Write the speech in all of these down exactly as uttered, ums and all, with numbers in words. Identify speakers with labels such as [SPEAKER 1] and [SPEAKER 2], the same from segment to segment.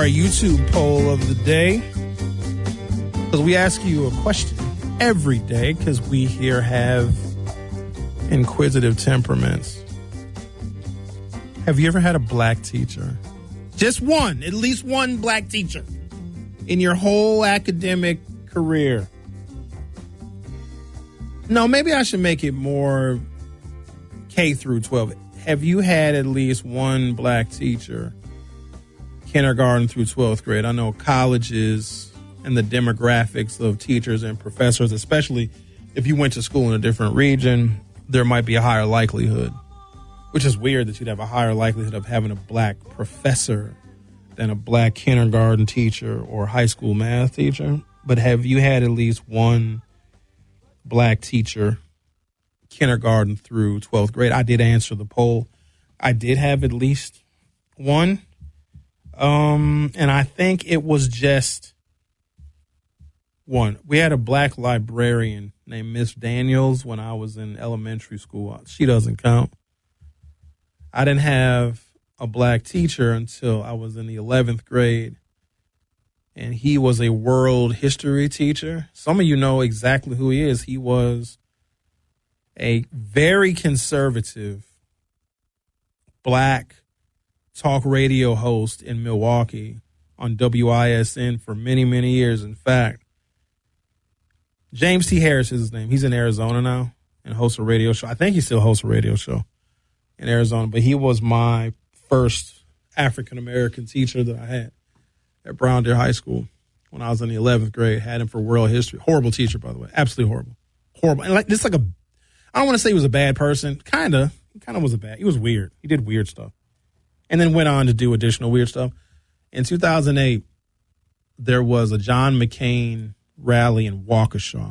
[SPEAKER 1] YouTube poll of the day, because we ask you a question every day because we here have inquisitive temperaments. Have you ever had a black teacher? Just one, at least one black teacher in your whole academic career. No, maybe I should make it more K through twelve. Have you had at least one black teacher, kindergarten through twelfth grade? I know colleges and the demographics of teachers and professors, especially if you went to school in a different region, there might be a higher likelihood, which is weird that you'd have a higher likelihood of having a black professor than a black kindergarten teacher or high school math teacher. But have you had at least one black teacher, kindergarten through twelfth grade? I did answer the poll. I did have at least one. Um, and I think it was just one. We had a black librarian named Miss Daniels when I was in elementary school. She doesn't count. I didn't have a black teacher until I was in the eleventh grade. And he was a world history teacher. Some of you know exactly who he is. He was a very conservative black talk radio host in Milwaukee on W I S N for many, many years. In fact, James T. Harris is his name. He's in Arizona now and hosts a radio show. I think he still hosts a radio show in Arizona, but he was my first African-American teacher that I had at Brown Deer High School when I was in the eleventh grade. Had him for world history. Horrible teacher, by the way. Absolutely horrible. Horrible. And like, just like a, I don't want to say he was a bad person. Kind of. He kind of was a bad. He was weird. He did weird stuff. And then went on to do additional weird stuff. In two thousand eight, there was a John McCain rally in Waukesha.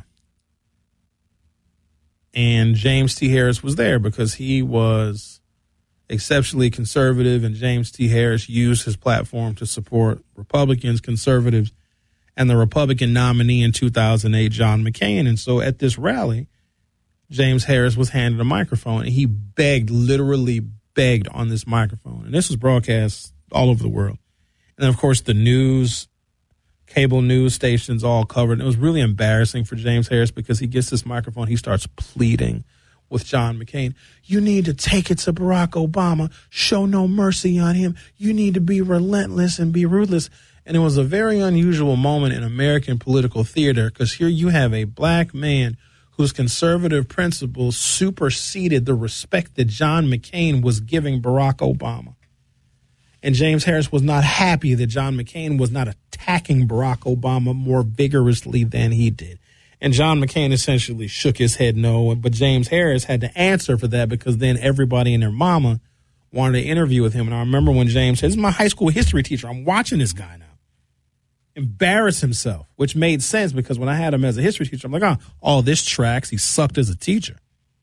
[SPEAKER 1] And James T. Harris was there because he was exceptionally conservative, and James T. Harris used his platform to support Republicans, conservatives, and the Republican nominee in two thousand eight, John McCain. And so at this rally, James Harris was handed a microphone, and he begged, literally begged on this microphone. And this was broadcast all over the world. And then, of course, the news, cable news stations all covered. It was really embarrassing for James Harris because he gets this microphone. He starts pleading with John McCain. You need to take it to Barack Obama. Show no mercy on him. You need to be relentless and be ruthless. And it was a very unusual moment in American political theater because here you have a black man whose conservative principles superseded the respect that John McCain was giving Barack Obama. And James Harris was not happy that John McCain was not attacking Barack Obama more vigorously than he did. And John McCain essentially shook his head no, but James Harris had to answer for that because then everybody and their mama wanted to interview with him. And I remember when James said, this is my high school history teacher. I'm watching this guy now embarrass himself, which made sense because when I had him as a history teacher, I'm like, oh, all this tracks. He sucked as a teacher.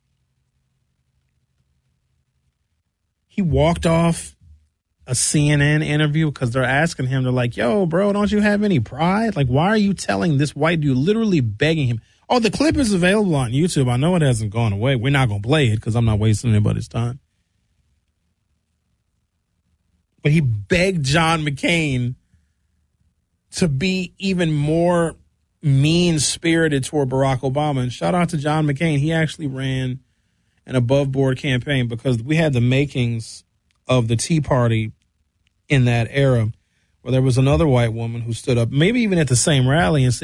[SPEAKER 1] He walked off a C N N interview because they're asking him, they're like, yo, bro, don't you have any pride? Like, why are you telling this white dude, literally begging him? Oh, the clip is available on YouTube. I know it hasn't gone away. We're not going to play it because I'm not wasting anybody's time. But he begged John McCain to be even more mean-spirited toward Barack Obama. And shout out to John McCain. He actually ran an above-board campaign because we had the makings of the Tea Party in that era where there was another white woman who stood up, maybe even at the same rally, and said,